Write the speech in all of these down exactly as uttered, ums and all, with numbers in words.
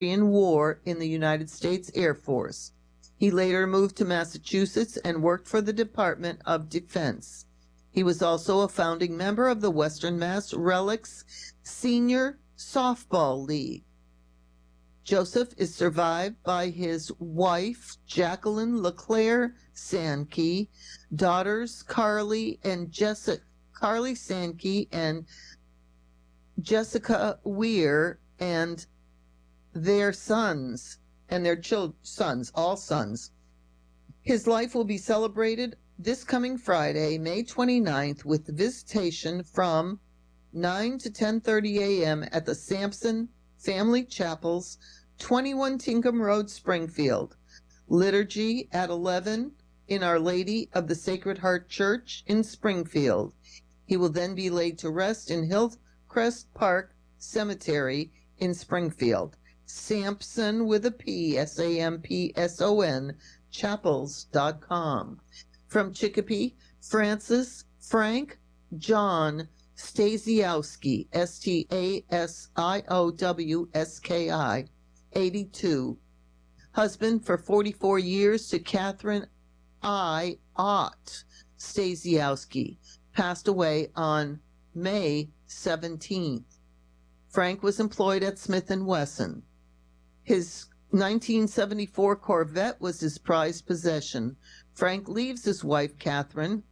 Korean War in the United States Air Force. He later moved to Massachusetts and worked for the Department of Defense. He was also a founding member of the Western Mass Relics Senior Softball League. Joseph is survived by his wife, Jacqueline LeClaire Sankey, daughters Carly and Jessica, Carly Sankey and Jessica Weir, and their sons, and their children, sons, all sons. His life will be celebrated this coming Friday, May twenty-ninth, with visitation from nine to ten thirty a.m. at the Sampson Family Chapels, twenty-one Tinkham Road, Springfield. Liturgy at eleven in Our Lady of the Sacred Heart Church in Springfield. He will then be laid to rest in Hillcrest Park Cemetery in Springfield. Sampson with a P, S A M P S O N, chapels dot com. From Chicopee, Francis Frank John Stasiowski, S T A S I O W S K I, eighty-two. Husband for forty-four years to Catherine I. Ott Stasiowski, passed away on May seventeenth. Frank was employed at Smith and Wesson. His nineteen seventy-four Corvette was his prized possession. Frank leaves his wife, Catherine,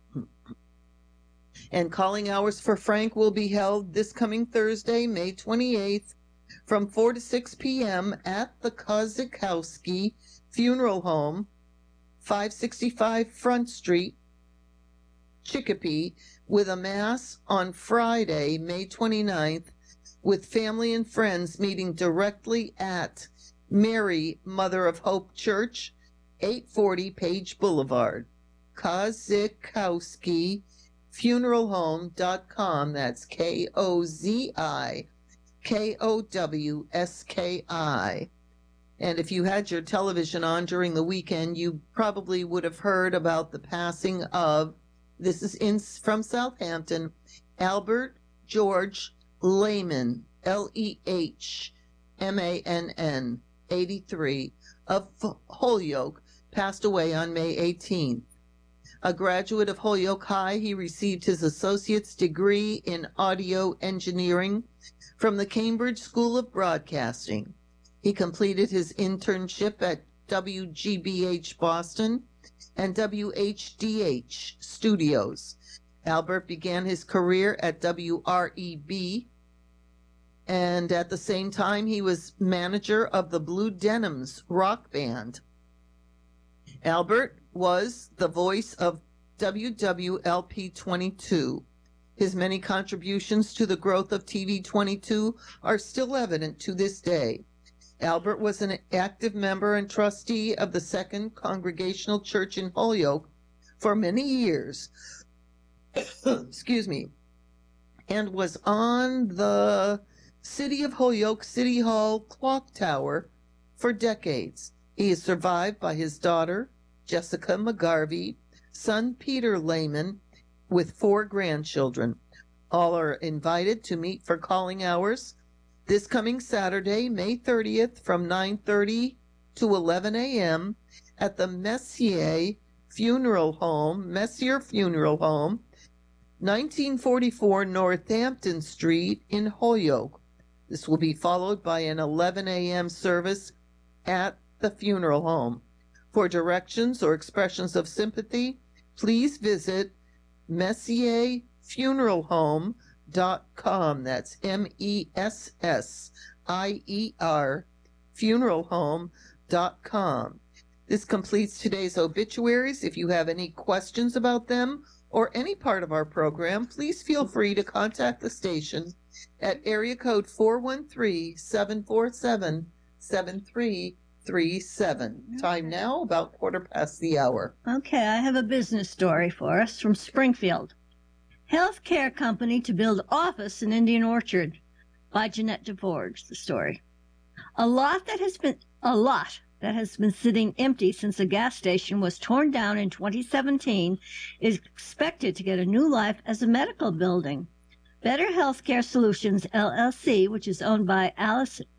and calling hours for Frank will be held this coming Thursday, May twenty-eighth, from four to six p.m. at the Kozikowski Funeral Home, five sixty-five Front Street, Chicopee, with a mass on Friday, May twenty-ninth, with family and friends meeting directly at Mary Mother of Hope Church, eight forty Page Boulevard. Kozikowski Funeral Home dot com. That's K O Z I K O W S K I. And if you had your television on during the weekend, you probably would have heard about the passing of, this is in from Southampton, Albert George Lehman, L E H M A N N, eighty-three, of Holyoke, passed away on May eighteenth. A graduate of Holyoke High, he received his associate's degree in audio engineering from the Cambridge School of Broadcasting. He completed his internship at W G B H Boston and W H D H Studios. Albert began his career at W R E B, and at the same time he was manager of the Blue Denims rock band. Albert was the voice of W W L P twenty-two. His many contributions to the growth of T V twenty-two are still evident to this day. Albert was an active member and trustee of the Second Congregational Church in Holyoke for many years, excuse me, and was on the City of Holyoke City Hall clock tower for decades. He is survived by his daughter, Jessica McGarvey, son Peter Lehman, with four grandchildren. All are invited to meet for calling hours this coming Saturday, May thirtieth, from nine thirty to eleven a.m. at the Messier Funeral Home, Messier Funeral Home, nineteen forty-four Northampton Street in Holyoke. This will be followed by an eleven a.m. service at the funeral home. For directions or expressions of sympathy, please visit Messier Funeral Home dot com. That's M E S S I E R, funeral home dot com. This completes today's obituaries. If you have any questions about them or any part of our program, please feel free to contact the station at area code four one three, seven four seven, seven three three seven. Okay. Time now about quarter past the hour. Okay, I have a business story for us from Springfield. Healthcare company to build office in Indian Orchard, by Jeanette DeForge, the story. A lot that has been a lot that has been sitting empty since the gas station was torn down in twenty seventeen is expected to get a new life as a medical building. Better Healthcare Solutions, L L C, which is owned by Alice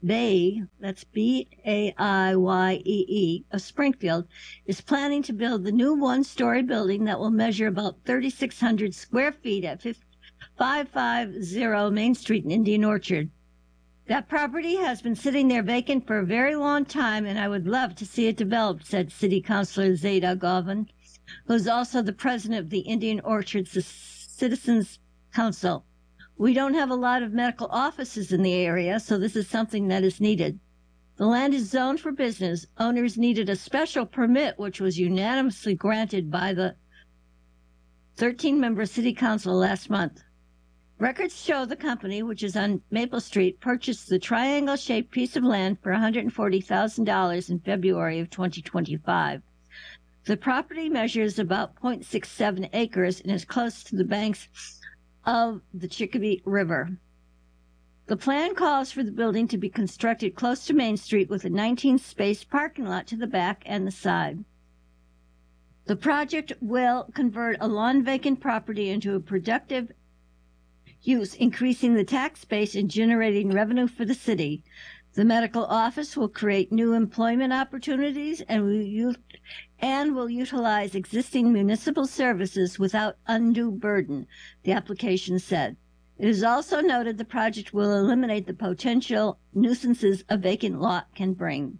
Bay, that's B A I Y E E, of Springfield, is planning to build the new one-story building that will measure about thirty-six hundred square feet at five fifty Main Street in Indian Orchard. That property has been sitting there vacant for a very long time, and I would love to see it developed, said City Councilor Zeta Govan, who is also the president of the Indian Orchard Citizens Council. We don't have a lot of medical offices in the area, so this is something that is needed. The land is zoned for business. Owners needed a special permit, which was unanimously granted by the thirteen-member City Council last month. Records show the company, which is on Maple Street, purchased the triangle-shaped piece of land for one hundred forty thousand dollars in February of twenty twenty-five. The property measures about zero point six seven acres and is close to the banks of the Chicopee River. The plan calls for the building to be constructed close to Main Street with a nineteen-space parking lot to the back and the side. The project will convert a lawn-vacant property into a productive use, increasing the tax base and generating revenue for the city. The medical office will create new employment opportunities and will, and will utilize existing municipal services without undue burden, the application said. It is also noted the project will eliminate the potential nuisances a vacant lot can bring.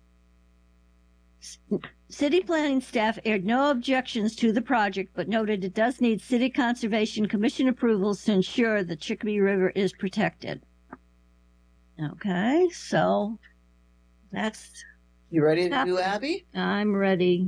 City planning staff aired no objections to the project, but noted it does need City Conservation Commission approvals to ensure the Chicopee River is protected. Okay, so that's... You ready to do Abby? I'm ready.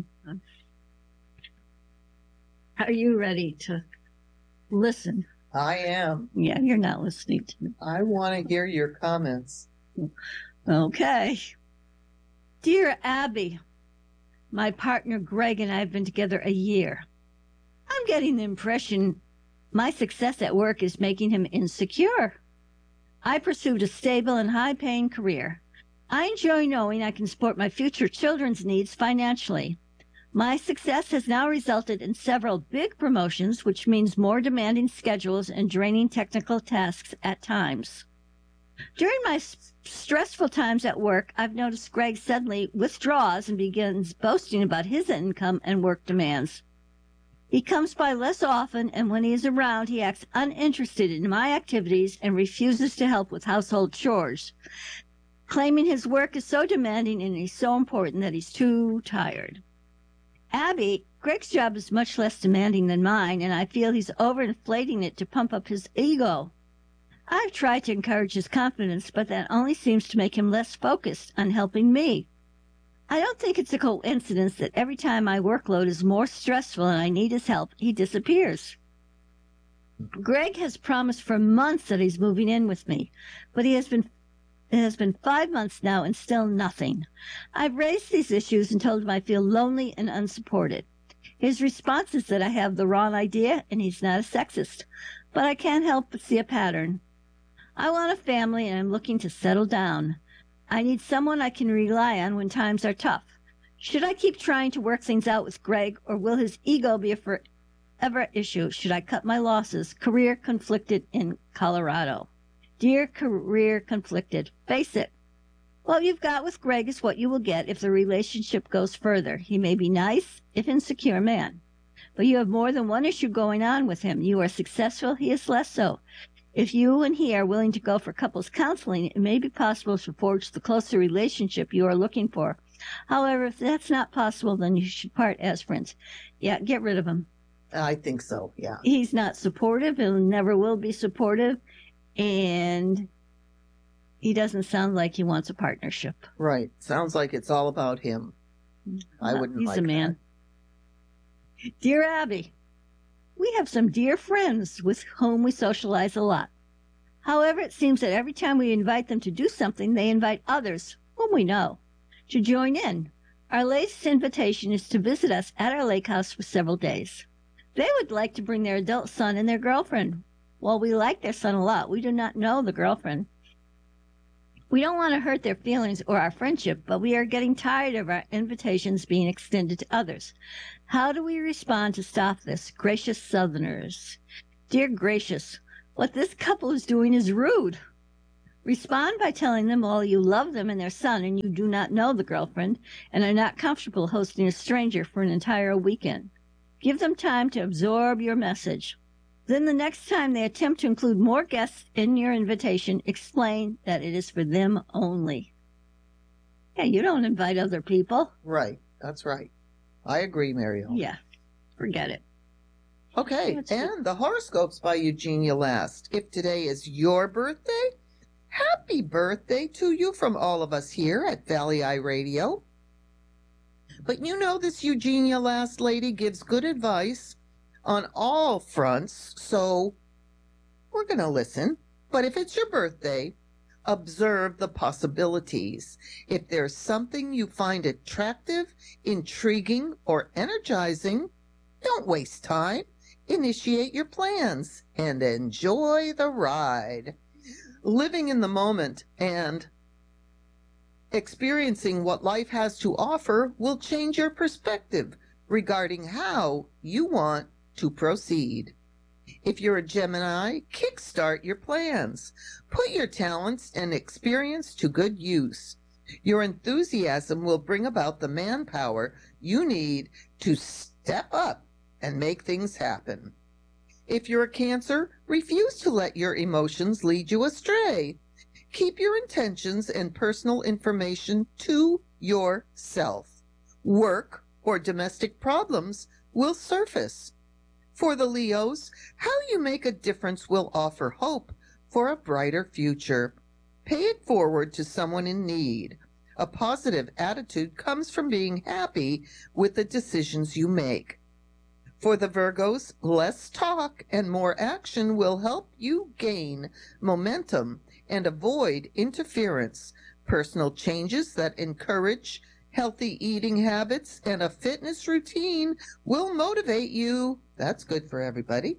Are you ready to listen? I am. Yeah, you're not listening to me. I want to hear your comments. Okay. Dear Abby, my partner Greg and I have been together a year. I'm getting the impression my success at work is making him insecure. I pursued a stable and high-paying career. I enjoy knowing I can support my future children's needs financially. My success has now resulted in several big promotions, which means more demanding schedules and draining technical tasks at times. During my stressful times at work, I've noticed Greg suddenly withdraws and begins boasting about his income and work demands. He comes by less often, and when he is around, he acts uninterested in my activities and refuses to help with household chores, claiming his work is so demanding and he's so important that he's too tired. Abby, Greg's job is much less demanding than mine, and I feel he's overinflating it to pump up his ego. I've tried to encourage his confidence, but that only seems to make him less focused on helping me. I don't think it's a coincidence that every time my workload is more stressful and I need his help, he disappears. Greg has promised for months that he's moving in with me, but he has been It has been five months now and still nothing. I've raised these issues and told him I feel lonely and unsupported. His response is that I have the wrong idea and he's not a sexist, but I can't help but see a pattern. I want a family and I'm looking to settle down. I need someone I can rely on when times are tough. Should I keep trying to work things out with Greg, or will his ego be a forever issue? Should I cut my losses? Career conflicted in Colorado. Dear career conflicted, face it. What you've got with Greg is what you will get if the relationship goes further. He may be nice, if insecure man, but you have more than one issue going on with him. You are successful, he is less so. If you and he are willing to go for couples counseling, it may be possible to forge the closer relationship you are looking for. However, if that's not possible, then you should part as friends. Yeah, get rid of him. I think so, yeah. He's not supportive and never will be supportive. And he doesn't sound like he wants a partnership. Right. Sounds like it's all about him. I No, wouldn't he's like a man. That. Dear Abby, we have some dear friends with whom we socialize a lot. However, it seems that every time we invite them to do something, they invite others, whom we know, to join in. Our latest invitation is to visit us at our lake house for several days. They would like to bring their adult son and their girlfriend. While we like their son a lot, we do not know the girlfriend. We don't want to hurt their feelings or our friendship, but we are getting tired of our invitations being extended to others. How do we respond to stop this? Gracious Southerners. Dear gracious, what this couple is doing is rude. Respond by telling them all you love them and their son and you do not know the girlfriend and are not comfortable hosting a stranger for an entire weekend. Give them time to absorb your message. Then the next time they attempt to include more guests in your invitation, explain that it is for them only. Yeah, you don't invite other people. Right. That's right. I agree, Mariel. Yeah. Forget it. Okay. That's and the horoscopes by Eugenia Last. If today is your birthday, happy birthday to you from all of us here at Valley Eye Radio. But you know this Eugenia Last lady gives good advice on all fronts, so we're going to listen. But if it's your birthday, observe the possibilities. If there's something you find attractive, intriguing, or energizing, don't waste time. Initiate your plans and enjoy the ride. Living in the moment and experiencing what life has to offer will change your perspective regarding how you want to proceed. If you're a Gemini, kickstart your plans. Put your talents and experience to good use. Your enthusiasm will bring about the manpower you need to step up and make things happen. If you're a Cancer, refuse to let your emotions lead you astray. Keep your intentions and personal information to yourself. Work or domestic problems will surface. For the Leos, how you make a difference will offer hope for a brighter future. Pay it forward to someone in need. A positive attitude comes from being happy with the decisions you make. For the Virgos, less talk and more action will help you gain momentum and avoid interference. Personal changes that encourage healthy eating habits and a fitness routine will motivate you. That's good for everybody.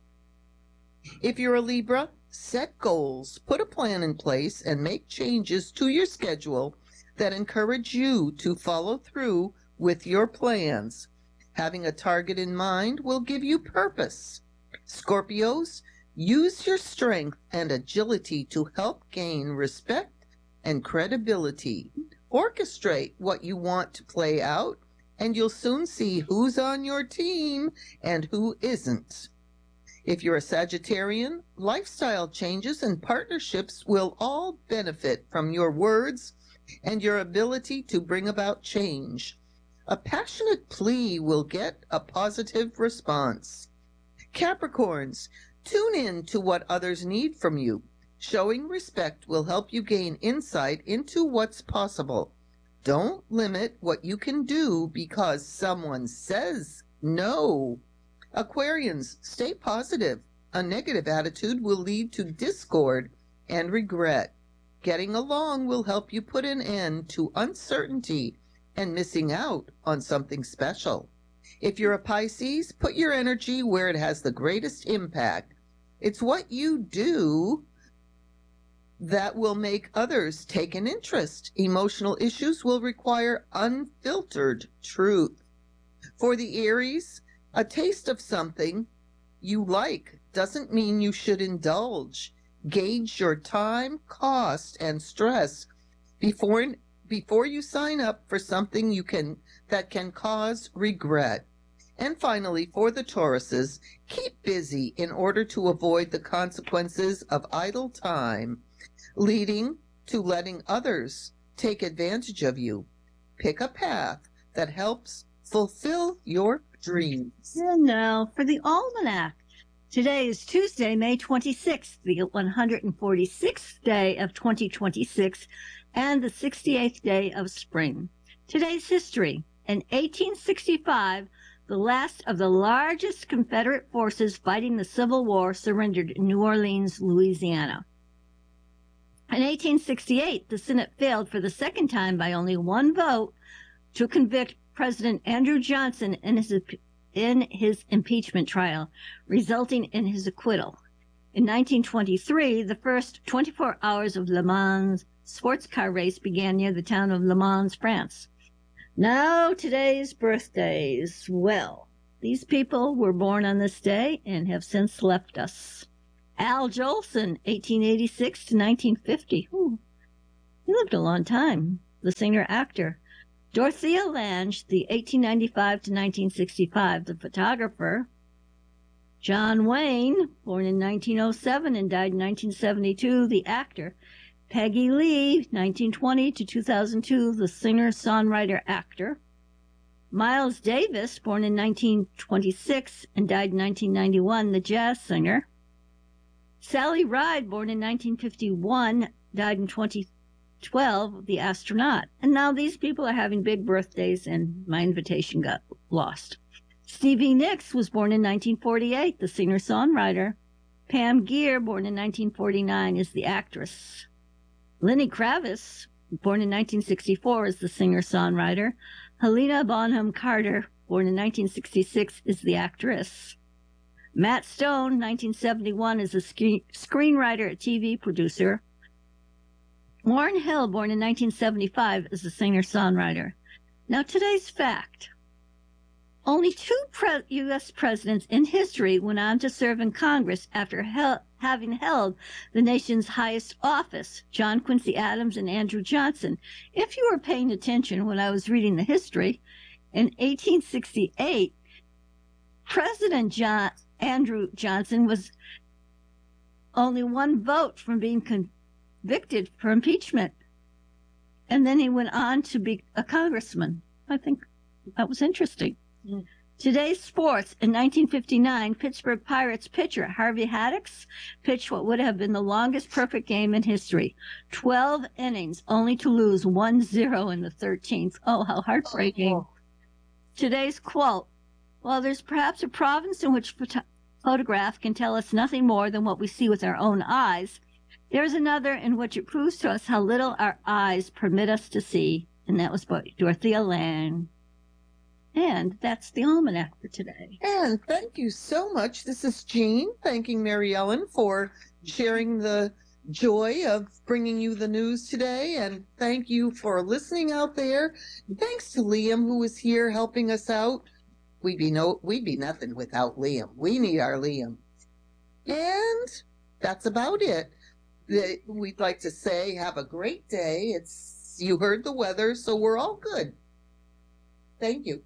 If you're a Libra, set goals, put a plan in place, and make changes to your schedule that encourage you to follow through with your plans. Having a target in mind will give you purpose. Scorpios, use your strength and agility to help gain respect and credibility. Orchestrate what you want to play out, and you'll soon see who's on your team and who isn't. If you're a Sagittarian, lifestyle changes and partnerships will all benefit from your words and your ability to bring about change. A passionate plea will get a positive response. Capricorns, tune in to what others need from you. Showing respect will help you gain insight into what's possible. Don't limit what you can do because someone says no. Aquarians, stay positive. A negative attitude will lead to discord and regret. Getting along will help you put an end to uncertainty and missing out on something special. If you're a Pisces, put your energy where it has the greatest impact. It's what you do that will make others take an interest. Emotional issues will require unfiltered truth. For the Aries, a taste of something you like doesn't mean you should indulge. Gauge your time, cost, and stress before before you sign up for something you can that can cause regret. And finally, for the Tauruses, keep busy in order to avoid the consequences of idle time, leading to letting others take advantage of you. Pick a path that helps fulfill your dreams. And now for the almanac. Today is Tuesday, May twenty-sixth, the one hundred forty-sixth day of twenty twenty-six, and the sixty-eighth day of spring. Today's history. In eighteen sixty-five, the last of the largest Confederate forces fighting the Civil War surrendered in New Orleans, Louisiana. In eighteen sixty-eight, the Senate failed for the second time by only one vote to convict President Andrew Johnson in his, in his impeachment trial, resulting in his acquittal. In nineteen twenty-three, the first twenty-four hours of Le Mans sports car race began near the town of Le Mans, France. Now, today's birthdays. Well, these people were born on this day and have since left us. Al Jolson, eighteen eighty-six to nineteen fifty. Ooh, he lived a long time, the singer-actor. Dorothea Lange, the eighteen ninety-five to nineteen sixty-five, the photographer. John Wayne, born in nineteen oh seven and died in nineteen seventy-two, the actor. Peggy Lee, nineteen twenty to two thousand two, the singer, songwriter, actor. Miles Davis, born in nineteen twenty-six and died in nineteen ninety-one, the jazz singer. Sally Ride, born in nineteen fifty-one, died in twenty twelve, the astronaut. And now these people are having big birthdays, and my invitation got lost. Stevie Nicks was born in nineteen forty-eight, the singer-songwriter. Pam Grier, born in nineteen forty-nine, is the actress. Lenny Kravitz, born in nineteen sixty-four, is the singer-songwriter. Helena Bonham Carter, born in nineteen sixty-six, is the actress. Matt Stone, nineteen seventy-one, is a screen- screenwriter and T V producer. Warren Hill, born in nineteen seventy-five, is a singer-songwriter. Now, today's fact. Only two pre- U S presidents in history went on to serve in Congress after he- having held the nation's highest office, John Quincy Adams and Andrew Johnson. If you were paying attention when I was reading the history, in eighteen sixty-eight, President John Andrew Johnson was only one vote from being convicted for impeachment. And then he went on to be a congressman. I think that was interesting. Mm. Today's sports. In nineteen fifty-nine, Pittsburgh Pirates pitcher Harvey Haddix pitched what would have been the longest perfect game in history. twelve innings, only to lose one zero in the thirteenth. Oh, how heartbreaking. Oh. Today's quote. While there's perhaps a province in which photo- photograph can tell us nothing more than what we see with our own eyes, there's another in which it proves to us how little our eyes permit us to see. And that was by Dorothea Lange. And that's the almanac for today. And thank you so much. This is Jean thanking Mary Ellen for sharing the joy of bringing you the news today. And thank you for listening out there. Thanks to Liam, who was here helping us out. We'd be no, we'd be nothing without Liam. We need our Liam. And that's about it. We'd like to say have a great day. It's you heard the weather, so we're all good. Thank you.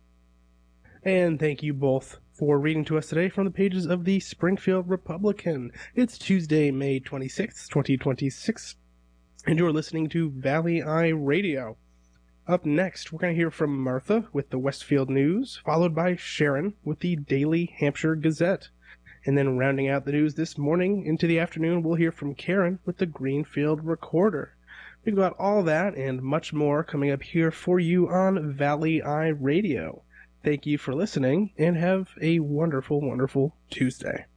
And thank you both for reading to us today from the pages of the Springfield Republican. It's Tuesday, May twenty-sixth, twenty twenty-six, and you're listening to Valley Eye Radio. Up next, we're going to hear from Martha with the Westfield News, followed by Sharon with the Daily Hampshire Gazette. And then rounding out the news this morning into the afternoon, we'll hear from Karen with the Greenfield Recorder. We've got all that and much more coming up here for you on Valley Eye Radio. Thank you for listening, and have a wonderful, wonderful Tuesday.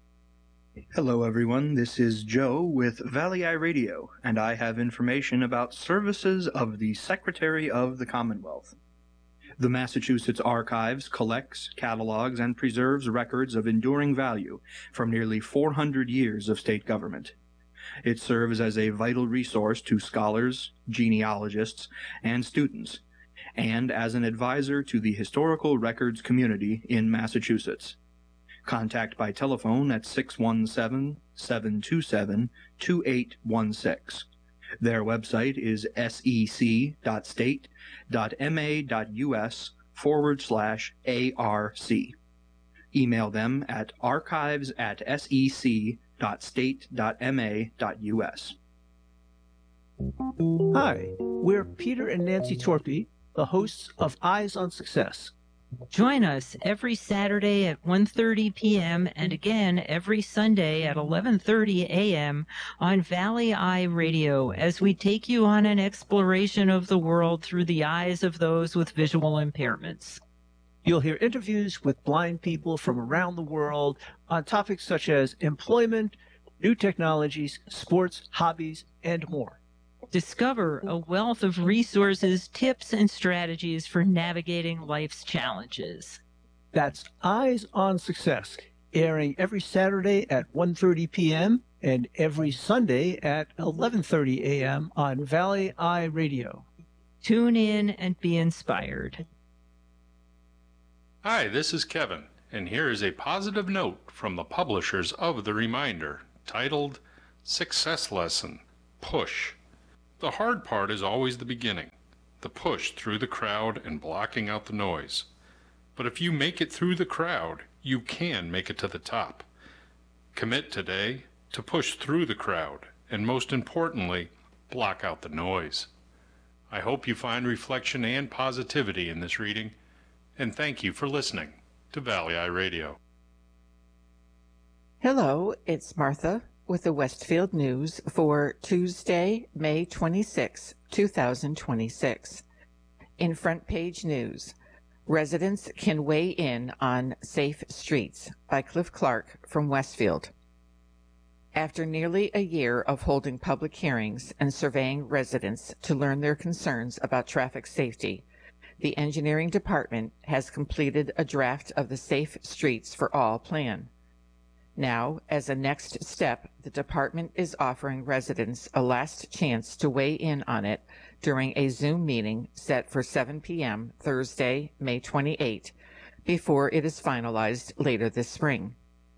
Hello everyone, this is Joe with Valley Eye Radio, and I have information about services of the Secretary of the Commonwealth. The Massachusetts Archives collects, catalogs, and preserves records of enduring value from nearly four hundred years of state government. It serves as a vital resource to scholars, genealogists, and students, and as an advisor to the historical records community in Massachusetts. Contact by telephone at six one seven, seven two seven, two eight one six. Their website is sec.state.ma.us forward slash ARC. Email them at archives at sec.state.ma.us. Hi, we're Peter and Nancy Torpy, the hosts of Eyes on Success. Join us every Saturday at one thirty p.m. and again every Sunday at eleven thirty a.m. on Valley Eye Radio as we take you on an exploration of the world through the eyes of those with visual impairments. You'll hear interviews with blind people from around the world on topics such as employment, new technologies, sports, hobbies, and more. Discover a wealth of resources, tips, and strategies for navigating life's challenges. That's Eyes on Success, airing every Saturday at one thirty p.m. and every Sunday at eleven thirty a.m. on Valley Eye Radio. Tune in and be inspired. Hi, this is Kevin, And here is a positive note from the publishers of the reminder, titled Success Lesson, Push. The hard part is always the beginning, the push through the crowd and blocking out the noise. But if you make it through the crowd, you can make it to the top. Commit today to push through the crowd, and most importantly, block out the noise. I hope you find reflection and positivity in this reading, and thank you for listening to Valley Eye Radio. Hello, it's Martha with the Westfield News for Tuesday, May twenty-sixth, two thousand twenty-six. In front page news, residents can weigh in on Safe Streets by Cliff Clark from Westfield. After nearly a year of holding public hearings and surveying residents to learn their concerns about traffic safety, the engineering department has completed a draft of the Safe Streets for All plan. Now, as a next step, the department is offering residents a last chance to weigh in on it during a Zoom meeting set for seven p.m. Thursday, May twenty-eighth, before it is finalized later this spring.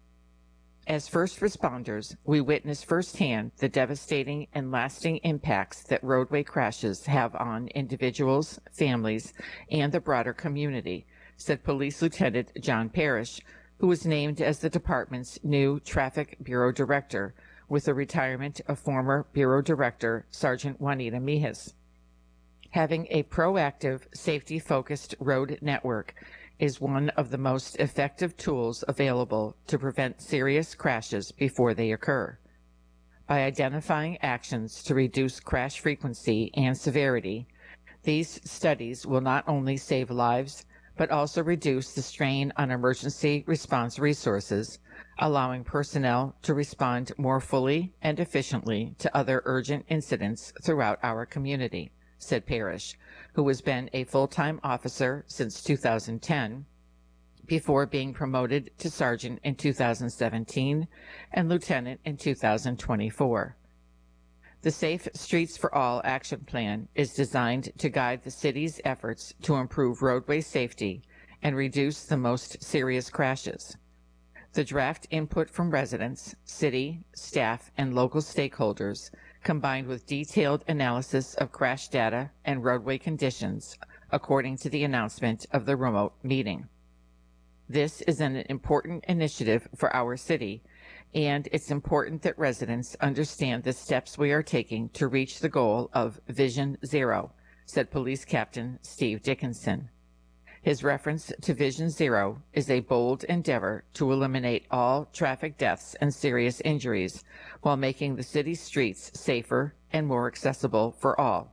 As first responders, we witness firsthand the devastating and lasting impacts that roadway crashes have on individuals, families, and the broader community, said Police Lieutenant John Parrish, who was named as the department's new Traffic Bureau Director with the retirement of former Bureau Director Sergeant Juanita Mijas. Having a proactive, safety-focused road network is one of the most effective tools available to prevent serious crashes before they occur. By identifying actions to reduce crash frequency and severity, these studies will not only save lives, but also reduce the strain on emergency response resources, allowing personnel to respond more fully and efficiently to other urgent incidents throughout our community, said Parrish, who has been a full-time officer since two thousand ten, before being promoted to sergeant in two thousand seventeen and lieutenant in two thousand twenty-four. The Safe Streets for All action plan is designed to guide the city's efforts to improve roadway safety and reduce the most serious crashes. The draft input from residents, city, staff, and local stakeholders, combined with detailed analysis of crash data and roadway conditions, according to the announcement of the remote meeting. This is an important initiative for our city, and it's important that residents understand the steps we are taking to reach the goal of Vision Zero, said Police Captain Steve Dickinson. His reference to Vision Zero is a bold endeavor to eliminate all traffic deaths and serious injuries while making the city's streets safer and more accessible for all.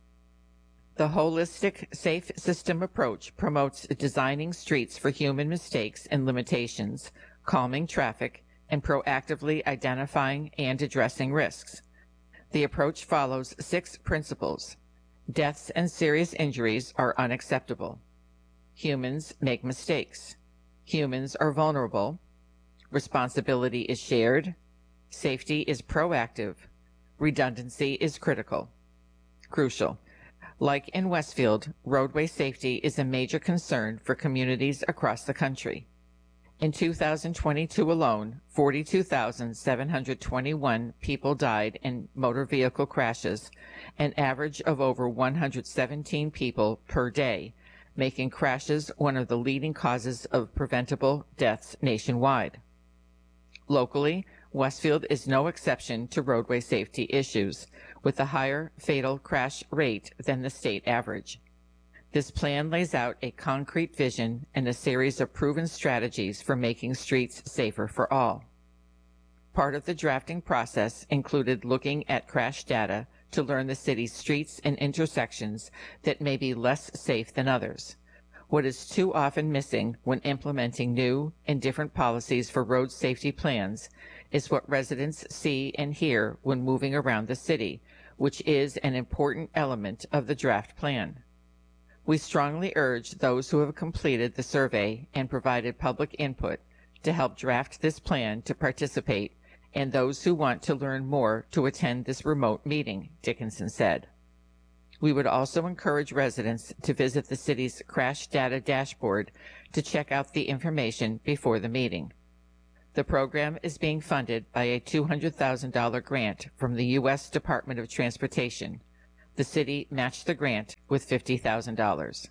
The holistic, safe system approach promotes designing streets for human mistakes and limitations, calming traffic, and proactively identifying and addressing risks. The approach follows six principles. Deaths and serious injuries are unacceptable. Humans make mistakes. Humans are vulnerable. Responsibility is shared. Safety is proactive. Redundancy is critical. Crucial. Like in Westfield, roadway safety is a major concern for communities across the country. In two thousand twenty-two alone, forty-two thousand seven hundred twenty-one people died in motor vehicle crashes, an average of over one hundred seventeen people per day, making crashes one of the leading causes of preventable deaths nationwide. Locally, Westfield is no exception to roadway safety issues, with a higher fatal crash rate than the state average. This plan lays out a concrete vision and a series of proven strategies for making streets safer for all. Part of the drafting process included looking at crash data to learn the city's streets and intersections that may be less safe than others. What is too often missing when implementing new and different policies for road safety plans is what residents see and hear when moving around the city, which is an important element of the draft plan. We strongly urge those who have completed the survey and provided public input to help draft this plan to participate, and those who want to learn more to attend this remote meeting, Dickinson said. We would also encourage residents to visit the city's crash data dashboard to check out the information before the meeting. The program is being funded by a two hundred thousand dollars grant from the U S Department of Transportation. The city matched the grant with fifty thousand dollars.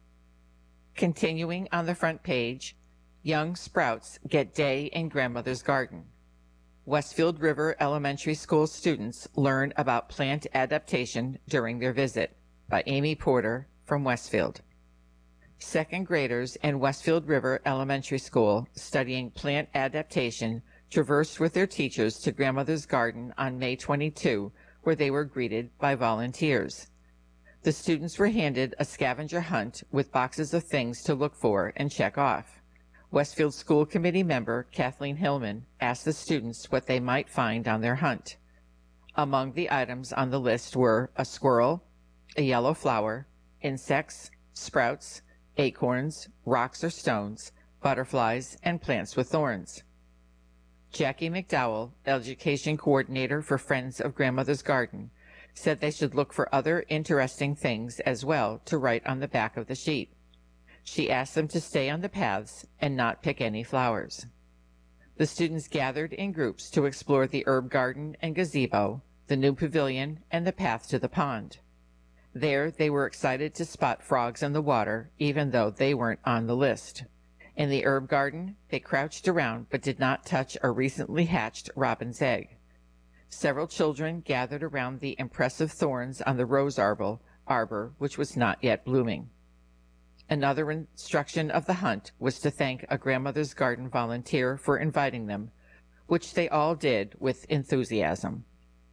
Continuing on the front page, young sprouts get day in grandmother's garden. Westfield River Elementary School students learn about plant adaptation during their visit, by Amy Porter from Westfield. Second graders in Westfield River Elementary School studying plant adaptation traversed with their teachers to grandmother's garden on May twenty-second, where they were greeted by volunteers. The students were handed a scavenger hunt with boxes of things to look for and check off. Westfield School Committee member Kathleen Hillman asked the students what they might find on their hunt. Among the items on the list were a squirrel, a yellow flower, insects, sprouts, acorns, rocks or stones, butterflies, and plants with thorns. Jackie McDowell, education coordinator for Friends of Grandmother's Garden, said they should look for other interesting things as well to write on the back of the sheet. She asked them to stay on the paths and not pick any flowers. The students gathered in groups to explore the herb garden and gazebo, the new pavilion, and the path to the pond. There, they were excited to spot frogs in the water, even though they weren't on the list. In the herb garden, they crouched around but did not touch a recently hatched robin's egg. Several children gathered around the impressive thorns on the rose arbor, arbor which was not yet blooming. Another instruction of the hunt was to thank a grandmother's garden volunteer for inviting them, which they all did with enthusiasm.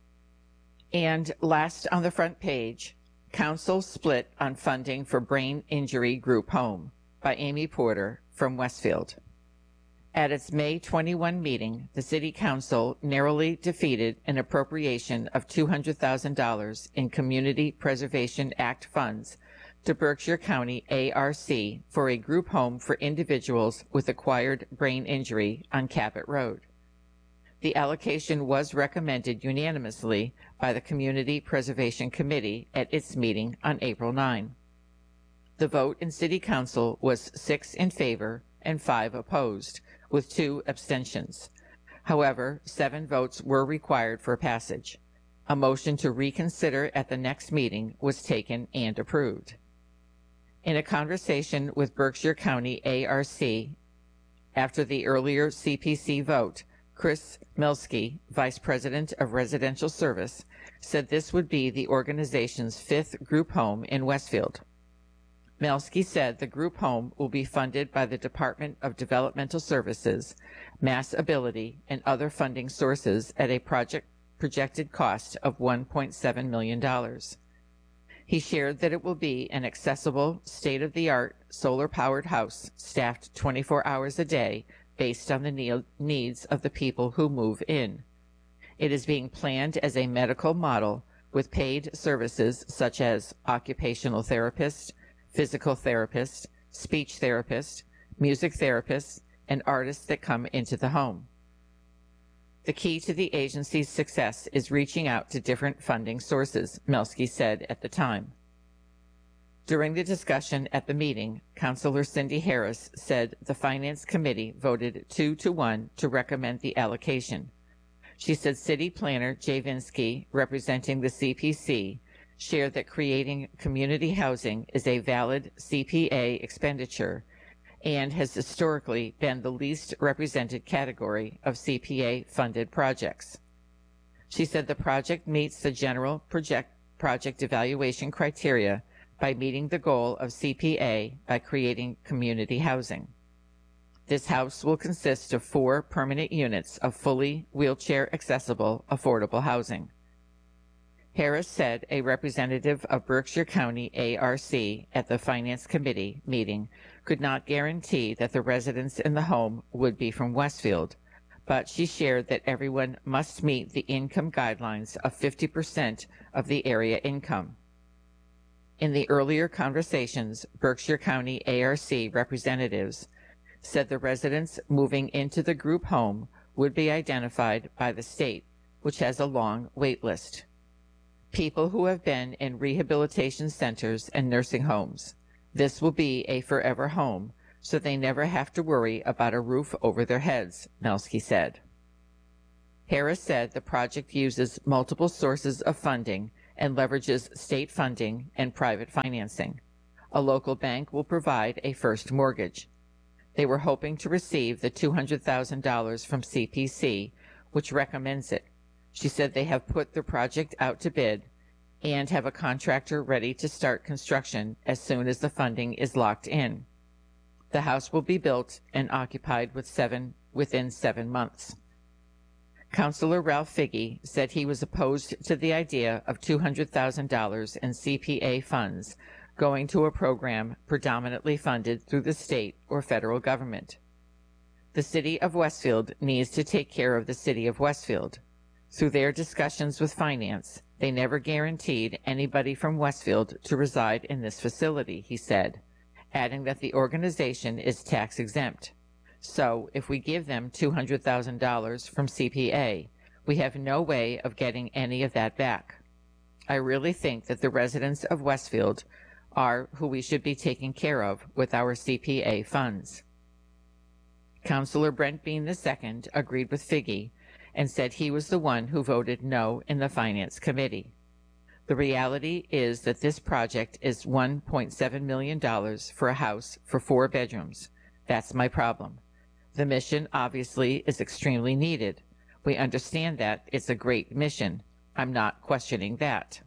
And last on the front page, Council split on funding for brain injury group home, by Amy Porter from Westfield. At its May twenty-first meeting, the City Council narrowly defeated an appropriation of two hundred thousand dollars in Community Preservation Act funds to Berkshire County A R C for a group home for individuals with acquired brain injury on Cabot Road. The allocation was recommended unanimously by the Community Preservation Committee at its meeting on April ninth. The vote in City Council was six in favor and five opposed, with two abstentions. However, seven votes were required for passage. A motion to reconsider at the next meeting was taken and approved. In a conversation with Berkshire County A R C after the earlier C P C vote, Chris Milski, Vice President of Residential Service, said this would be the organization's fifth group home in Westfield. Milski said the group home will be funded by the Department of Developmental Services, Mass Ability, and other funding sources at a project projected cost of one point seven million dollars. He shared that it will be an accessible, state-of-the-art, solar-powered house staffed twenty-four hours a day based on the needs of the people who move in. It is being planned as a medical model with paid services such as occupational therapist, physical therapist, speech therapist, music therapists, and artists that come into the home. The key to the agency's success is reaching out to different funding sources, Milski said at the time. During the discussion at the meeting, Councilor Cindy Harris said the Finance Committee voted two to one to recommend the allocation. She said City Planner Jay Vinsky, representing the C P C, shared that creating community housing is a valid C P A expenditure and has historically been the least represented category of C P A-funded projects. She said the project meets the general project, project evaluation criteria by meeting the goal of C P A by creating community housing. This house will consist of four permanent units of fully wheelchair-accessible, affordable housing. Harris said a representative of Berkshire County A R C at the Finance Committee meeting could not guarantee that the residents in the home would be from Westfield, but she shared that everyone must meet the income guidelines of fifty percent of the area income. In the earlier conversations, Berkshire County A R C representatives said the residents moving into the group home would be identified by the state, which has a long wait list. people who have been in rehabilitation centers and nursing homes. This will be a forever home, so they never have to worry about a roof over their heads, Melsky said. Harris said the project uses multiple sources of funding and leverages state funding and private financing. A local bank will provide a first mortgage. They were hoping to receive the two hundred thousand dollars from C P C, which recommends it. She said they have put the project out to bid and have a contractor ready to start construction as soon as the funding is locked in. The house will be built and occupied with seven, within seven months. Councilor Ralph Figge said he was opposed to the idea of two hundred thousand dollars in C P A funds going to a program predominantly funded through the state or federal government. The city of Westfield needs to take care of the city of Westfield. Through their discussions with finance, they never guaranteed anybody from Westfield to reside in this facility, he said, adding that the organization is tax exempt. So if we give them two hundred thousand dollars from C P A, we have no way of getting any of that back. I really think that the residents of Westfield are who we should be taking care of with our C P A funds. Councilor Brent Bean the Second agreed with Figge and said he was the one who voted no in the Finance Committee. The reality is that this project is one point seven million dollars for a house for four bedrooms. That's my problem. The mission obviously is extremely needed. We understand that it's a great mission. I'm not questioning that.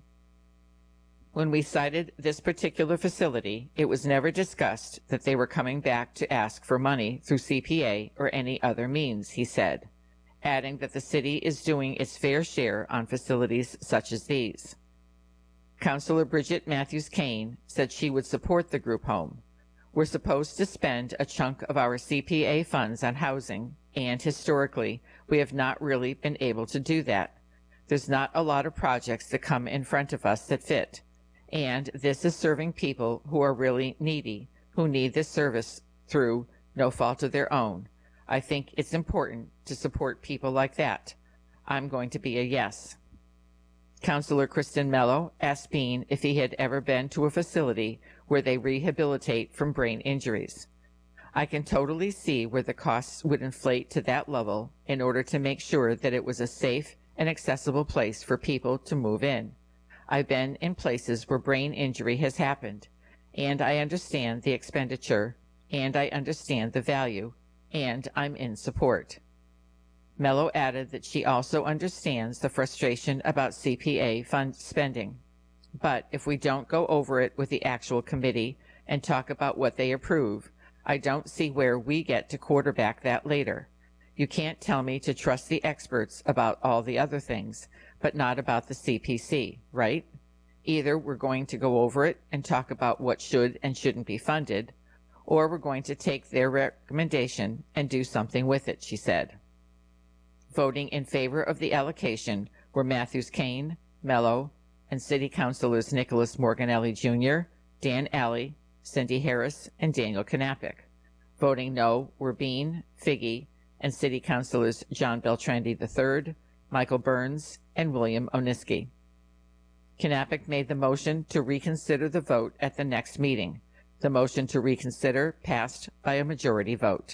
When we cited this particular facility, it was never discussed that they were coming back to ask for money through C P A or any other means, he said, adding that the city is doing its fair share on facilities such as these. Councilor Bridget Matthews Kane said she would support the group home. We're supposed to spend a chunk of our C P A funds on housing, and historically, we have not really been able to do that. There's not a lot of projects that come in front of us that fit, and this is serving people who are really needy, who need this service through no fault of their own. I think it's important to support people like that. I'm going to be a yes. Councilor Kristen Mello asked Bean if he had ever been to a facility where they rehabilitate from brain injuries. I can totally see where the costs would inflate to that level in order to make sure that it was a safe and accessible place for people to move in. I've been in places where brain injury has happened, and I understand the expenditure, and I understand the value, and I'm in support. Mello added that she also understands the frustration about C P A fund spending. But if we don't go over it with the actual committee and talk about what they approve, I don't see where we get to quarterback that later. You can't tell me to trust the experts about all the other things, but not about the C P C, right? Either we're going to go over it and talk about what should and shouldn't be funded, or we're going to take their recommendation and do something with it, she said. Voting in favor of the allocation were Matthews Kane, Mello, and City Councilors Nicholas Morganelli Junior, Dan Alley, Cindy Harris, and Daniel Knappich. Voting no were Bean, Figge, and City Councilors John Beltrandi the third, Michael Burns, and William Oniski. Knappich made the motion to reconsider the vote at the next meeting. The motion to reconsider passed by a majority vote.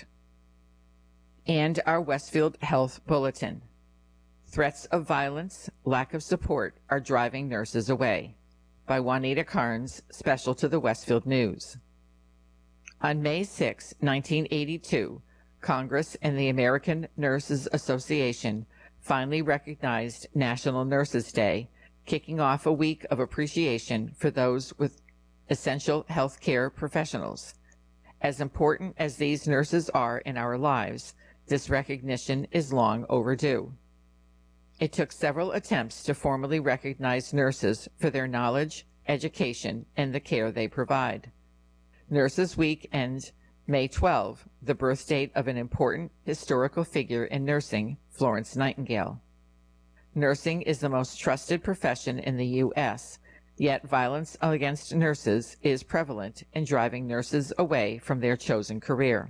And our Westfield Health Bulletin. Threats of violence, lack of support are driving nurses away. By Juanita Carnes, special to the Westfield News. On May sixth, nineteen eighty-two, Congress and the American Nurses Association finally recognized National Nurses Day, kicking off a week of appreciation for those with essential health care professionals. As important as these nurses are in our lives, this recognition is long overdue. It took several attempts to formally recognize nurses for their knowledge, education, and the care they provide. Nurses Week ends May twelfth, the birth date of an important historical figure in nursing, Florence Nightingale. Nursing is the most trusted profession in the U S, yet violence against nurses is prevalent in driving nurses away from their chosen career.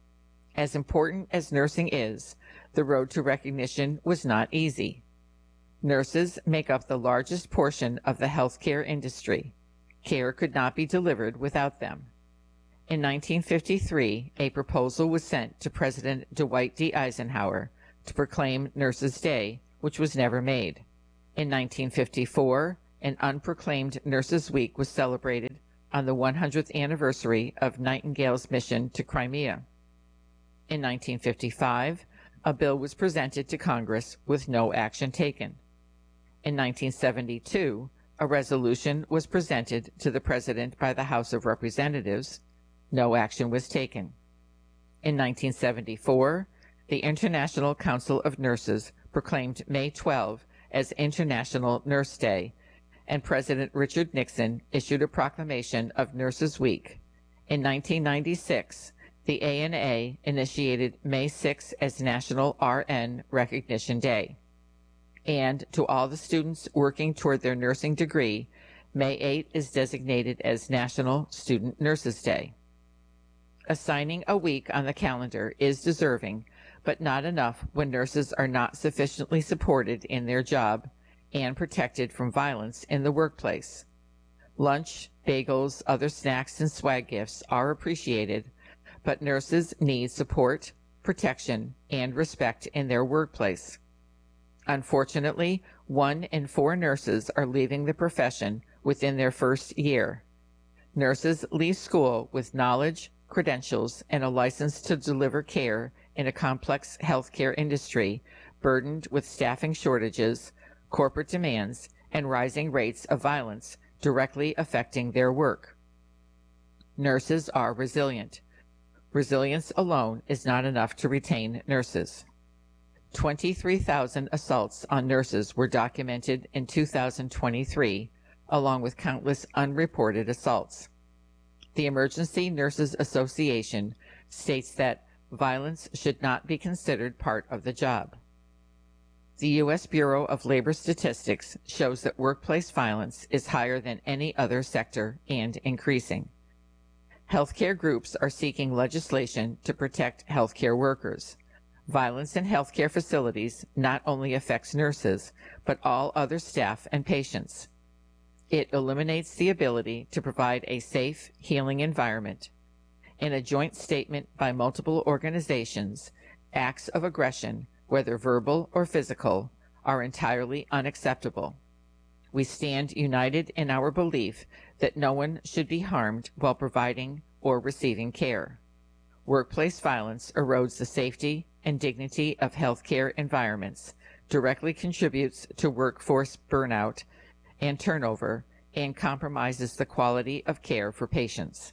As important as nursing is, the road to recognition was not easy. Nurses make up the largest portion of the healthcare industry. Care could not be delivered without them. In nineteen fifty-three, a proposal was sent to President Dwight D. Eisenhower to proclaim Nurses' Day, which was never made. In nineteen fifty-four, an unproclaimed Nurses' Week was celebrated on the one hundredth anniversary of Nightingale's mission to Crimea. In nineteen fifty-five, a bill was presented to Congress with no action taken. In nineteen seventy-two, a resolution was presented to the President by the House of Representatives. No action was taken. In nineteen seventy-four, the International Council of Nurses proclaimed May twelfth as International Nurse Day, and President Richard Nixon issued a proclamation of Nurses Week. In nineteen ninety-six, the A N A initiated May sixth as National R N Recognition Day. And to all the students working toward their nursing degree, May eighth is designated as National Student Nurses Day. Assigning a week on the calendar is deserving, but not enough when nurses are not sufficiently supported in their job and protected from violence in the workplace. Lunch, bagels, other snacks, and swag gifts are appreciated, but nurses need support, protection, and respect in their workplace. Unfortunately, one in four nurses are leaving the profession within their first year. Nurses leave school with knowledge, credentials, and a license to deliver care in a complex healthcare industry burdened with staffing shortages, corporate demands, and rising rates of violence directly affecting their work. Nurses are resilient. Resilience alone is not enough to retain nurses. twenty-three thousand assaults on nurses were documented in two thousand twenty-three, along with countless unreported assaults. The Emergency Nurses Association states that violence should not be considered part of the job. The U S Bureau of Labor Statistics shows that workplace violence is higher than any other sector and increasing. Healthcare groups are seeking legislation to protect healthcare workers. Violence in healthcare facilities not only affects nurses, but all other staff and patients. It eliminates the ability to provide a safe, healing environment. In a joint statement by multiple organizations, acts of aggression, whether verbal or physical, are entirely unacceptable. We stand united in our belief that no one should be harmed while providing or receiving care. Workplace violence erodes the safety and dignity of healthcare environments, directly contributes to workforce burnout and turnover, and compromises the quality of care for patients.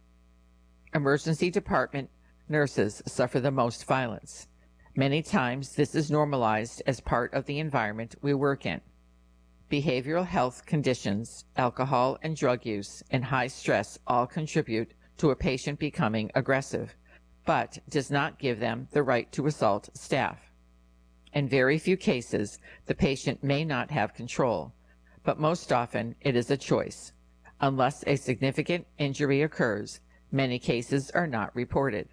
Emergency department nurses suffer the most violence. Many times this is normalized as part of the environment we work in. Behavioral health conditions, alcohol and drug use, and high stress all contribute to a patient becoming aggressive, but does not give them the right to assault staff. In very few cases, the patient may not have control, but most often it is a choice. Unless a significant injury occurs, many cases are not reported.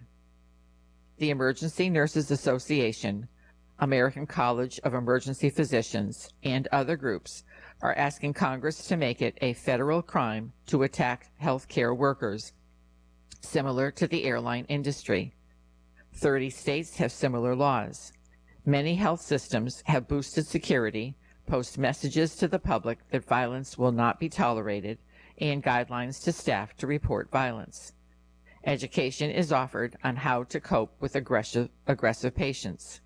The Emergency Nurses Association, American College of Emergency Physicians, and other groups are asking Congress to make it a federal crime to attack healthcare workers, similar to the airline industry. thirty states have similar laws. Many health systems have boosted security, post messages to the public that violence will not be tolerated, and guidelines to staff to report violence. Education is offered on how to cope with aggressive, aggressive patients.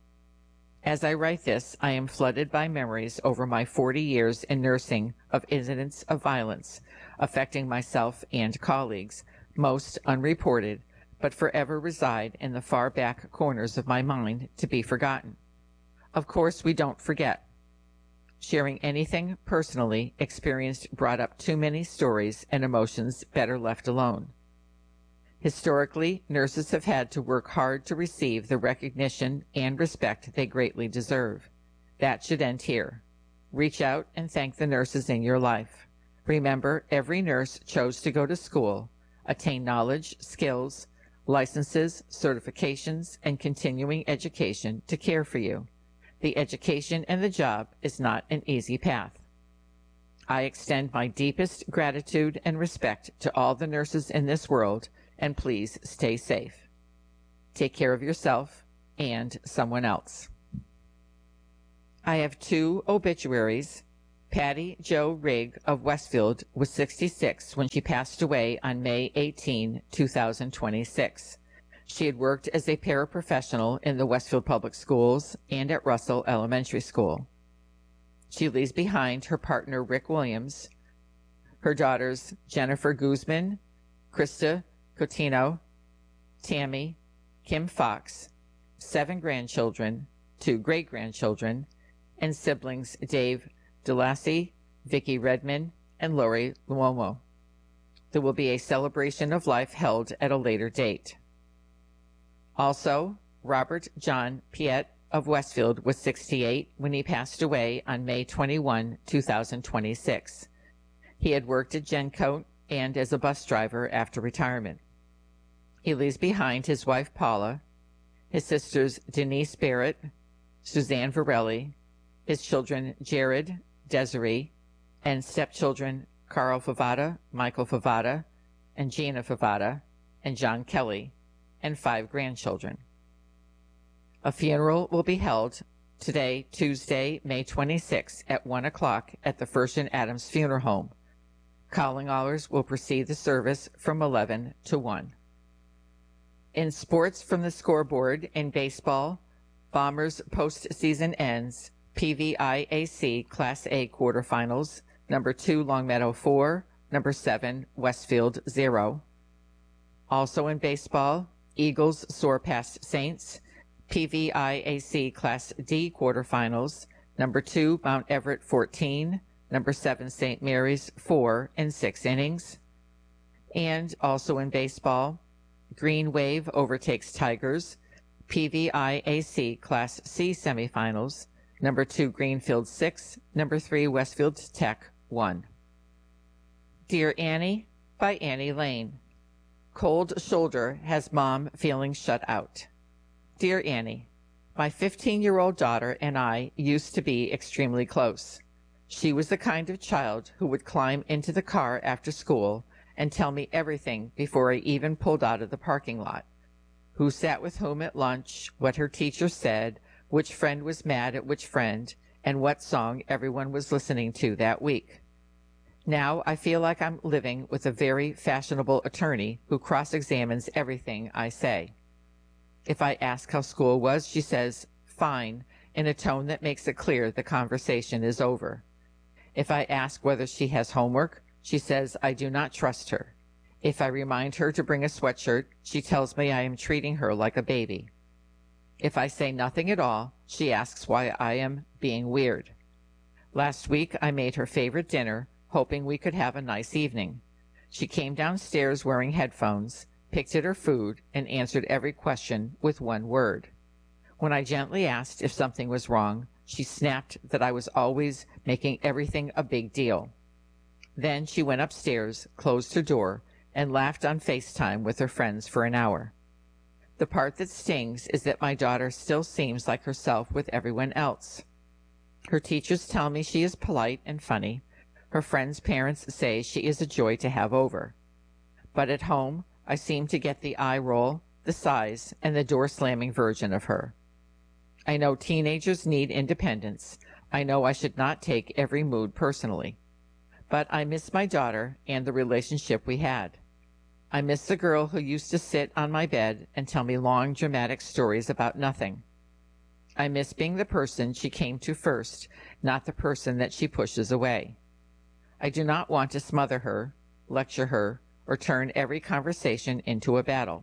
As I write this, I am flooded by memories over my forty years in nursing of incidents of violence affecting myself and colleagues, most unreported, but forever reside in the far back corners of my mind to be forgotten. Of course, we don't forget. Sharing anything personally experienced brought up too many stories and emotions better left alone. Historically, nurses have had to work hard to receive the recognition and respect they greatly deserve. That should end here. Reach out and thank the nurses in your life. Remember, every nurse chose to go to school, attain knowledge, skills, licenses, certifications, and continuing education to care for you. The education and the job is not an easy path. I extend my deepest gratitude and respect to all the nurses in this world, and please stay safe. Take care of yourself and someone else. I have two obituaries. Patty Jo Rigg of Westfield was sixty-six when she passed away on May eighteenth, two thousand twenty-six. She had worked as a paraprofessional in the Westfield Public Schools and at Russell Elementary School. She leaves behind her partner Rick Williams, her daughters Jennifer Guzman, Krista Cotino, Tammy, Kim Fox, seven grandchildren, two great-grandchildren, and siblings Dave DeLassy, Vicki Redman, and Lori Luomo. There will be a celebration of life held at a later date. Also, Robert John Piet of Westfield was sixty-eight when he passed away on May twenty-first, two thousand twenty-six. He had worked at Gencoat and as a bus driver after retirement. He leaves behind his wife Paula, his sisters Denise Barrett, Suzanne Varelli, his children Jared, Desiree, and stepchildren Carl Favada, Michael Favada, and Gina Favada, and John Kelly, and five grandchildren. A funeral will be held today, Tuesday, May twenty-sixth, at one o'clock at the First and Adams Funeral Home. Calling hours will precede the service from eleven to one. In sports from the scoreboard, in baseball, Bombers postseason ends. P V I A C Class A quarterfinals, number two Longmeadow four, number seven Westfield zero. Also in baseball, Eagles soar past Saints. P V I A C Class D quarterfinals, number two Mount Everett fourteen, number seven Saint Mary's four in six innings. And also in baseball, Green Wave overtakes Tigers. P V I A C Class C semifinals, number two Greenfield six, number three Westfield Tech one. Dear Annie by Annie Lane. Cold shoulder has mom feeling shut out. Dear Annie, my fifteen-year-old daughter and I used to be extremely close. She was the kind of child who would climb into the car after school and tell me everything before I even pulled out of the parking lot. Who sat with whom at lunch, what her teacher said, which friend was mad at which friend, and what song everyone was listening to that week. Now I feel like I'm living with a very fashionable attorney who cross-examines everything I say. If I ask how school was, she says, fine, in a tone that makes it clear the conversation is over. If I ask whether she has homework, she says I do not trust her. If I remind her to bring a sweatshirt, she tells me I am treating her like a baby. If I say nothing at all, she asks why I am being weird. Last week I made her favorite dinner, hoping we could have a nice evening. She came downstairs wearing headphones, picked at her food, and answered every question with one word. When I gently asked if something was wrong, she snapped that I was always making everything a big deal. Then she went upstairs, closed her door, and laughed on FaceTime with her friends for an hour. The part that stings is that my daughter still seems like herself with everyone else. Her teachers tell me she is polite and funny. Her friends' parents say she is a joy to have over. But at home, I seem to get the eye roll, the sighs, and the door-slamming version of her. I know teenagers need independence. I know I should not take every mood personally. But I miss my daughter and the relationship we had. I miss the girl who used to sit on my bed and tell me long, dramatic stories about nothing. I miss being the person she came to first, not the person that she pushes away. I do not want to smother her, lecture her, or turn every conversation into a battle.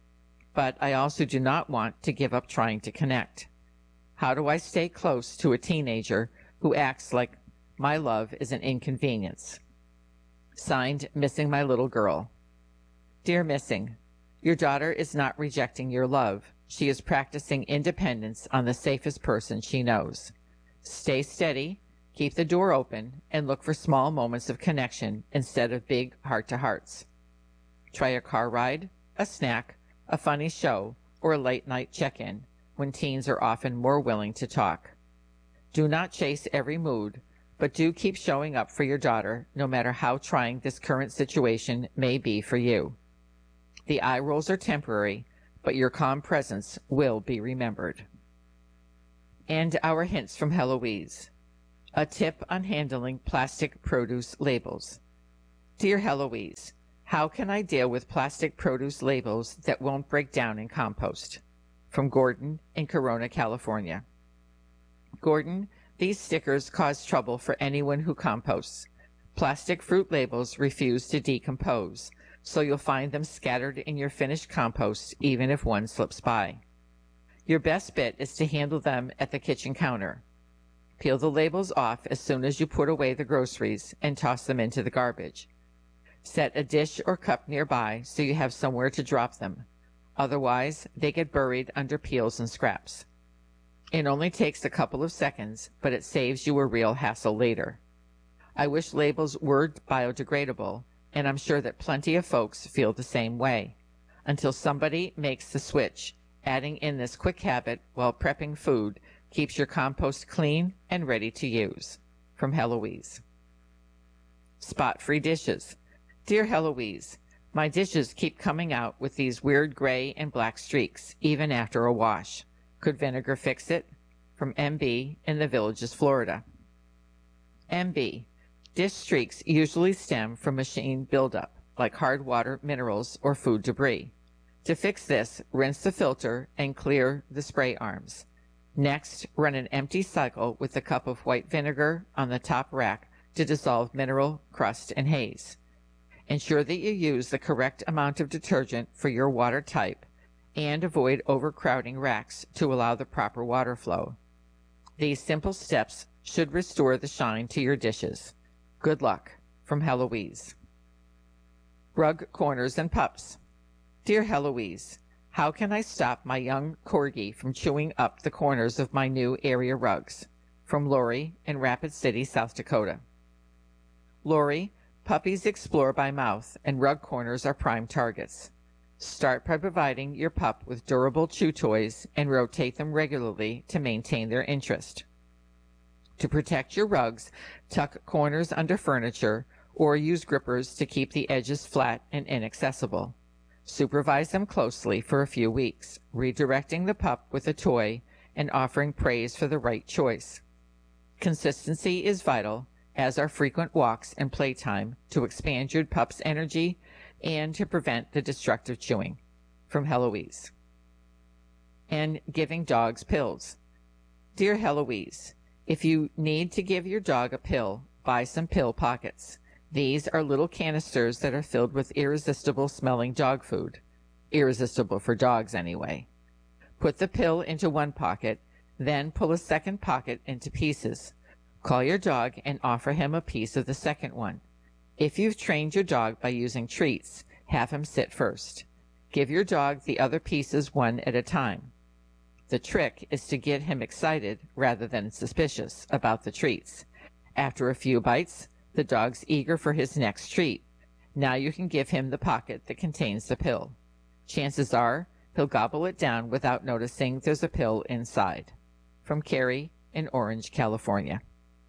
But I also do not want to give up trying to connect. How do I stay close to a teenager who acts like my love is an inconvenience? Signed, Missing My Little Girl. Dear Missing, your daughter is not rejecting your love. She is practicing independence on the safest person she knows. Stay steady, keep the door open, and look for small moments of connection instead of big heart-to-hearts. Try a car ride, a snack, a funny show, or a late-night check-in, when teens are often more willing to talk. Do not chase every mood, but do keep showing up for your daughter, no matter how trying this current situation may be for you. The eye rolls are temporary, but your calm presence will be remembered. And our hints from Heloise. A tip on handling plastic produce labels. Dear Heloise, how can I deal with plastic produce labels that won't break down in compost? From Gordon in Corona, California. Gordon, these stickers cause trouble for anyone who composts. Plastic fruit labels refuse to decompose, so you'll find them scattered in your finished compost even if one slips by. Your best bet is to handle them at the kitchen counter. Peel the labels off as soon as you put away the groceries and toss them into the garbage. Set a dish or cup nearby so you have somewhere to drop them. Otherwise, they get buried under peels and scraps. It only takes a couple of seconds, but it saves you a real hassle later. I wish labels were biodegradable, and I'm sure that plenty of folks feel the same way, until somebody makes the switch. Adding in this quick habit while prepping food keeps your compost clean and ready to use. From Heloise. Spot-free dishes. Dear Heloise, my dishes keep coming out with these weird gray and black streaks, even after a wash. Could vinegar fix it? From M B in the Villages, Florida. M B. Dish streaks usually stem from machine buildup, like hard water, minerals, or food debris. To fix this, rinse the filter and clear the spray arms. Next, run an empty cycle with a cup of white vinegar on the top rack to dissolve mineral, crust, and haze. Ensure that you use the correct amount of detergent for your water type and avoid overcrowding racks to allow the proper water flow. These simple steps should restore the shine to your dishes. Good luck. From Heloise. Rug corners and pups. Dear Heloise, how can I stop my young corgi from chewing up the corners of my new area rugs? From Lori in Rapid City, South Dakota. Lori, puppies explore by mouth, and rug corners are prime targets. Start by providing your pup with durable chew toys and rotate them regularly to maintain their interest. To protect your rugs, tuck corners under furniture or use grippers to keep the edges flat and inaccessible. Supervise them closely for a few weeks, redirecting the pup with a toy and offering praise for the right choice. Consistency is vital, as are frequent walks and playtime to expand your pup's energy and to prevent the destructive chewing. From Heloise. And giving dogs pills. Dear Heloise, if you need to give your dog a pill, buy some pill pockets. These are little canisters that are filled with irresistible smelling dog food. Irresistible for dogs anyway. Put the pill into one pocket, then pull a second pocket into pieces. Call your dog and offer him a piece of the second one. If you've trained your dog by using treats, have him sit first. Give your dog the other pieces one at a time. The trick is to get him excited rather than suspicious about the treats. After a few bites, the dog's eager for his next treat. Now you can give him the pocket that contains the pill. Chances are he'll gobble it down without noticing there's a pill inside. From Carrie in Orange, California.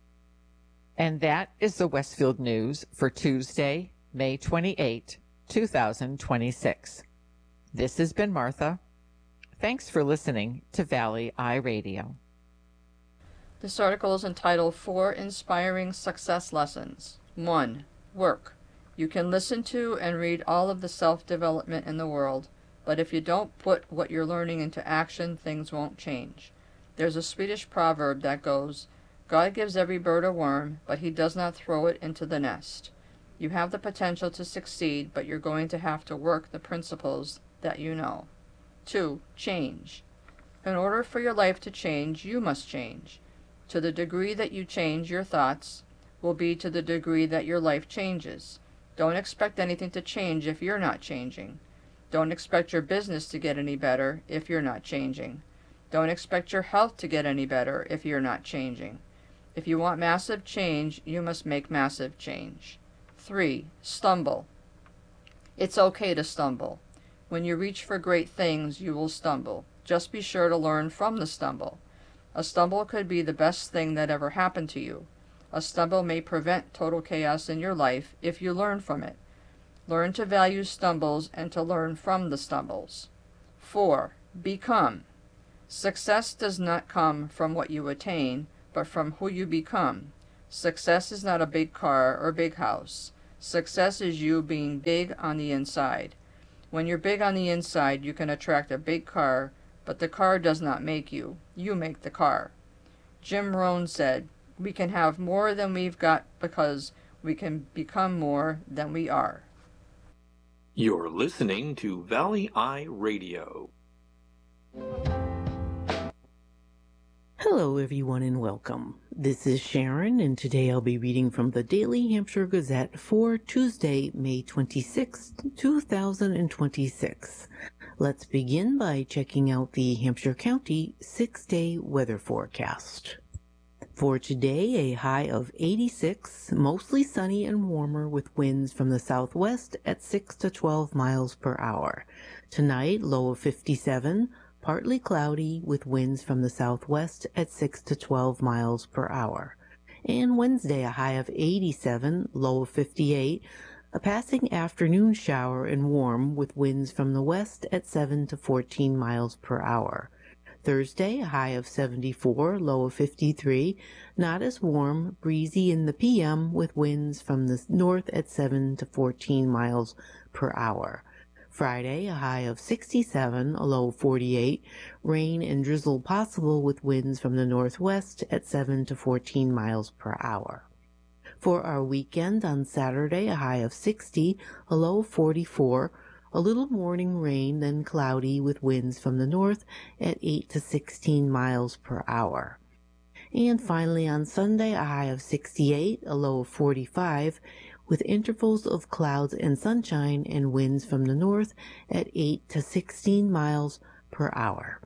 And that is the Westfield News for Tuesday, May twenty-eighth, two thousand twenty-six. This has been Martha. Thanks for listening to Valley Eye Radio. This article is entitled Four Inspiring Success Lessons. one. Work. You can listen to and read all of the self-development in the world, but if you don't put what you're learning into action, things won't change. There's a Swedish proverb that goes, God gives every bird a worm, but he does not throw it into the nest. You have the potential to succeed, but you're going to have to work the principles that you know. two. Change. In order for your life to change, you must change. To the degree that you change your thoughts will be to the degree that your life changes. Don't expect anything to change if you're not changing. Don't expect your business to get any better if you're not changing. Don't expect your health to get any better if you're not changing. If you want massive change, you must make massive change. three. Stumble. It's okay to stumble. When you reach for great things, you will stumble. Just be sure to learn from the stumble. A stumble could be the best thing that ever happened to you. A stumble may prevent total chaos in your life if you learn from it. Learn to value stumbles and to learn from the stumbles. four. Become. Success does not come from what you attain, but from who you become. Success is not a big car or big house. Success is you being big on the inside. When you're big on the inside, you can attract a big car, but the car does not make you. You make the car. Jim Rohn said, "We can have more than we've got because we can become more than we are." You're listening to Valley Eye Radio. Hello, everyone, and welcome. This is Sharon, and today I'll be reading from the Daily Hampshire Gazette for Tuesday, May twenty-sixth, two thousand twenty-six. Let's begin by checking out the Hampshire County six-day weather forecast. For today, a high of eighty-six, mostly sunny and warmer with winds from the southwest at six to twelve miles per hour. Tonight, low of fifty-seven, partly cloudy with winds from the southwest at six to twelve miles per hour. And Wednesday, a high of eighty-seven, low of fifty-eight, a passing afternoon shower and warm with winds from the west at seven to fourteen miles per hour. Thursday, a high of seventy-four, low of fifty-three, not as warm, breezy in the P M with winds from the north at seven to fourteen miles per hour. Friday, a high of sixty-seven, a low of forty-eight, rain and drizzle possible with winds from the northwest at seven to fourteen miles per hour. For our weekend on Saturday, a high of sixty, a low of forty-four, a little morning rain, then cloudy with winds from the north at eight to sixteen miles per hour. And finally on Sunday, a high of sixty-eight, a low of forty-five, with intervals of clouds and sunshine and winds from the north at eight to sixteen miles per hour.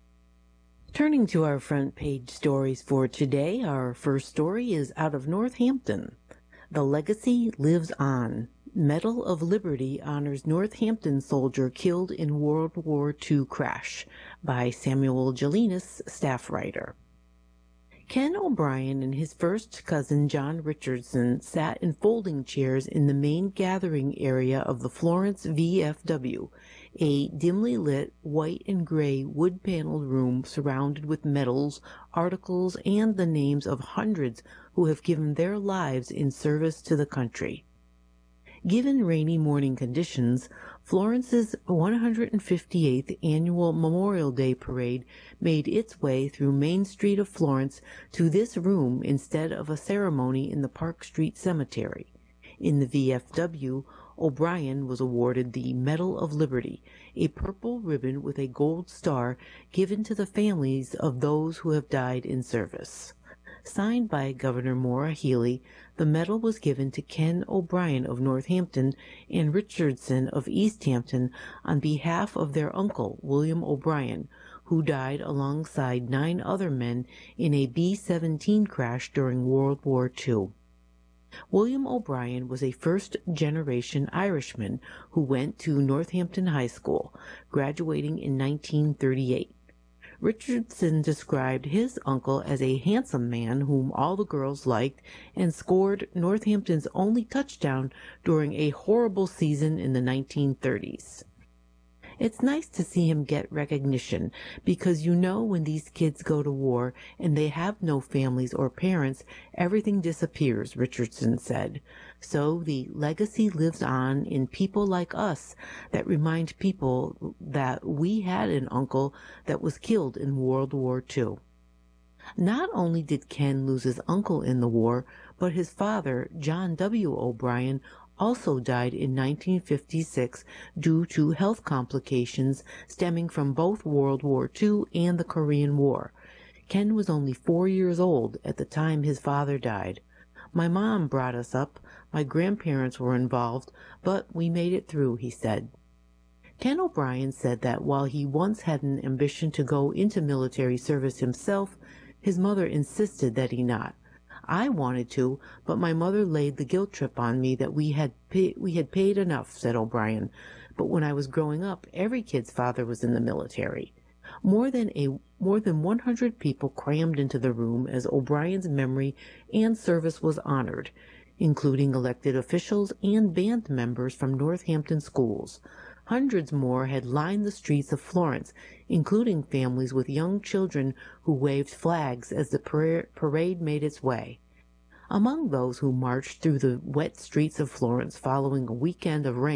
Turning to our front page stories for today, our first story is out of Northampton. The legacy lives on. Medal of Liberty honors Northampton soldier killed in World War Two crash, by Samuel Jelinas, staff writer. Ken O'Brien and his first cousin John Richardson sat in folding chairs in the main gathering area of the Florence V F W, a dimly lit white and gray wood-paneled room surrounded with medals, articles, and the names of hundreds who have given their lives in service to the country. Given rainy morning conditions, Florence's one hundred fifty-eighth annual Memorial Day Parade made its way through Main Street of Florence to this room instead of a ceremony in the Park Street Cemetery. In the V F W, O'Brien was awarded the Medal of Liberty, a purple ribbon with a gold star given to the families of those who have died in service. Signed by Governor Maura Healey, the medal was given to Ken O'Brien of Northampton and Richardson of Easthampton on behalf of their uncle, William O'Brien, who died alongside nine other men in a B seventeen crash during World War Two. William O'Brien was a first-generation Irishman who went to Northampton High School, graduating in nineteen thirty-eight. Richardson described his uncle as a handsome man whom all the girls liked and scored Northampton's only touchdown during a horrible season in the nineteen thirties. It's nice to see him get recognition because you know when these kids go to war and they have no families or parents, everything disappears, Richardson said. So the legacy lives on in people like us that remind people that we had an uncle that was killed in World War Two. Not only did Ken lose his uncle in the war, but his father, John W. O'Brien, also died in nineteen fifty-six due to health complications stemming from both World War Two and the Korean War. Ken was only four years old at the time his father died. My mom brought us up, my grandparents were involved, but we made it through, he said. Ken O'Brien said that while he once had an ambition to go into military service himself, his mother insisted that he not. I wanted to, but my mother laid the guilt trip on me that we had pay, we had paid enough, said O'Brien. But when I was growing up, every kid's father was in the military. More than a more than one hundred people crammed into the room as O'Brien's memory and service was honored, including elected officials and band members from Northampton schools. Hundreds more had lined the streets of Florence, including families with young children who waved flags as the parade made its way. Among those who marched through the wet streets of Florence following a weekend of rain